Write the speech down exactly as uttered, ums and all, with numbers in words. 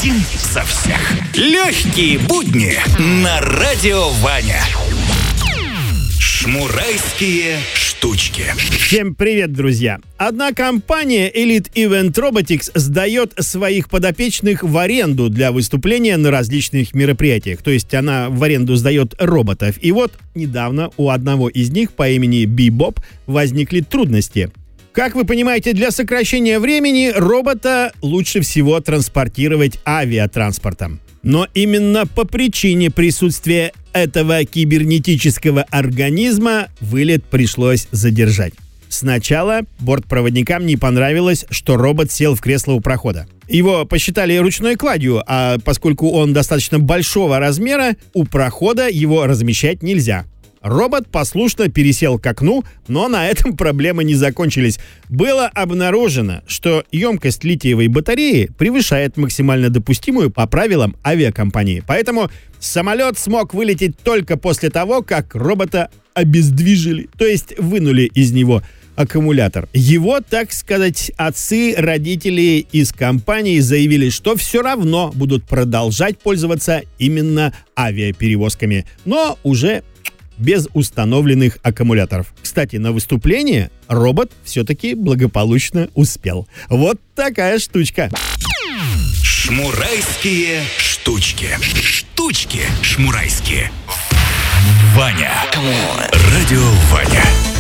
Один за всех. Легкие будни на Радио Ваня. Шмурайские штучки. Всем привет, друзья! Одна компания Elite Event Robotics сдает своих подопечных в аренду для выступления на различных мероприятиях. То есть она в аренду сдает роботов. И вот недавно у одного из них по имени Бибоп возникли трудности. Как вы понимаете, для сокращения времени робота лучше всего транспортировать авиатранспортом. Но именно по причине присутствия этого кибернетического организма вылет пришлось задержать. Сначала бортпроводникам не понравилось, что робот сел в кресло у прохода. Его посчитали ручной кладью, а поскольку он достаточно большого размера, у прохода его размещать нельзя. Робот послушно пересел к окну, но на этом проблемы не закончились. Было обнаружено, что емкость литиевой батареи превышает максимально допустимую по правилам авиакомпании. Поэтому самолет смог вылететь только после того, как робота обездвижили, то есть вынули из него аккумулятор. Его, так сказать, отцы, родители из компании заявили, что все равно будут продолжать пользоваться именно авиаперевозками, но уже без установленных аккумуляторов. Кстати, на выступление робот все-таки благополучно успел. Вот такая штучка. Шмурайские штучки. Штучки шмурайские. Ваня. Радио Ваня.